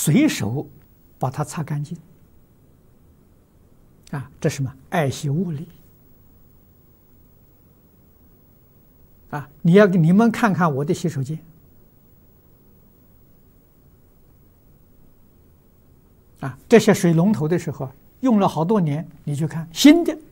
随手把它擦干净。这是什么？爱惜物理。你们看看我的洗手间。这些水龙头的时候用了好多年，你去看新的。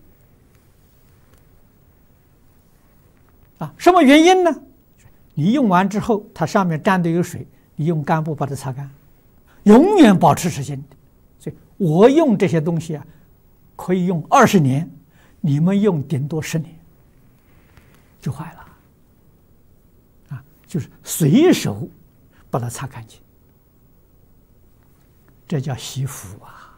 什么原因呢？你用完之后，它上面沾的有水，你用干布把它擦干，永远保持是新的。所以我用这些东西可以用20年，你们用顶多10年就坏了。就是随手把它擦干净，这叫惜福啊！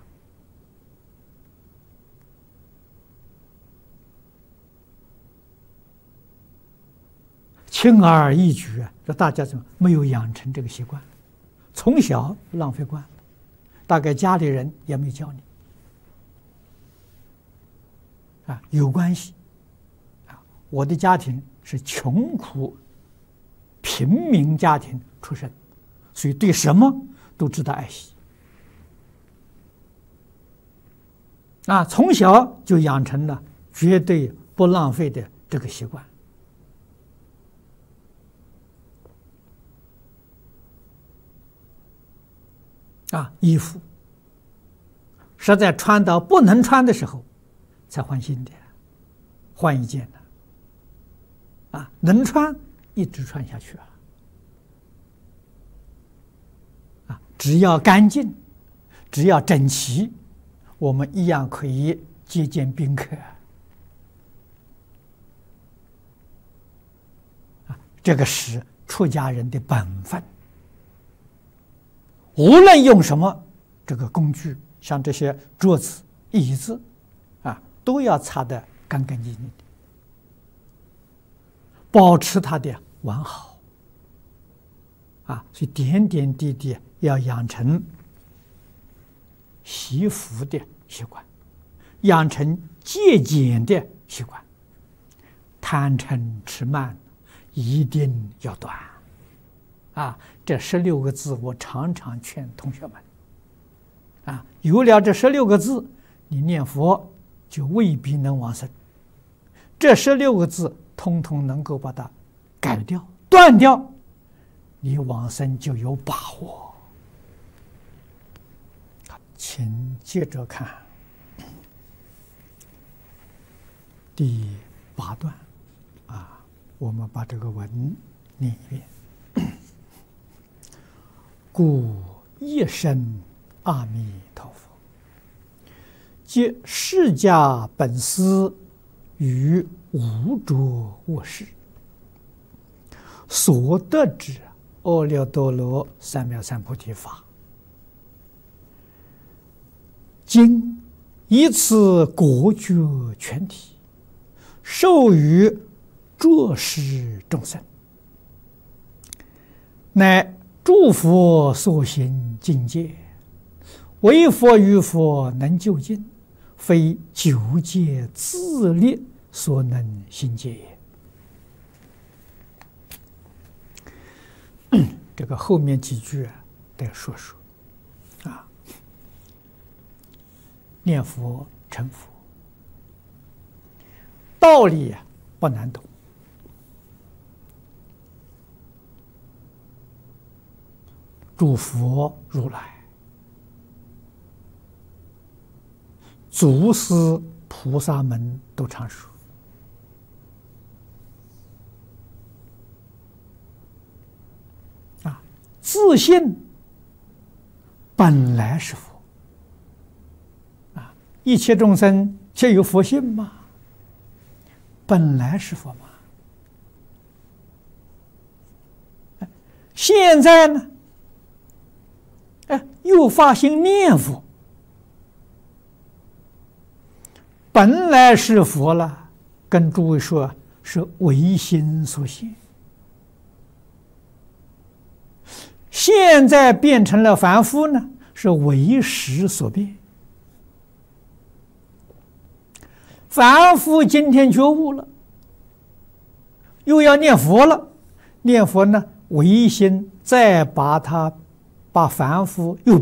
轻而易举这大家怎么没有养成这个习惯？从小浪费惯了，大概家里人也没教你。有关系。我的家庭是穷苦平民家庭出身，所以对什么都知道爱惜。从小就养成了绝对不浪费的这个习惯。衣服实在穿到不能穿的时候，才换新的，换一件的。能穿一直穿下去只要干净，只要整齐，我们一样可以接见宾客。这个是出家人的本分。无论用什么这个工具，像这些桌子、椅子都要擦得干干净净的，保持它的完好。所以点点滴滴要养成惜福的习惯，养成节俭的习惯。贪嗔痴慢一定要断。这16个字我常常劝同学们。有了这16个字，你念佛就未必能往生。这16个字通通能够把它改掉、断掉，你往生就有把握。请接着看第8段我们把这个文念一遍。故一生阿弥陀佛，皆释迦本师于无着我事所得之阿耨多罗三藐三菩提法，今以此果觉全体，授予着实众生，乃诸佛所行境界，唯佛与佛能究竟，非九界自力所能行界也。这个后面几句得说说念佛成佛，道理不难懂。诸佛如来、祖师菩萨们都常说，自信本来是佛。一切众生皆有佛性嘛，本来是佛嘛。现在呢，又发心念佛，本来是佛了，跟诸位说是唯心所现，现在变成了凡夫呢，是唯识所变。凡夫今天觉悟了，又要念佛了，念佛呢，唯心再把凡夫又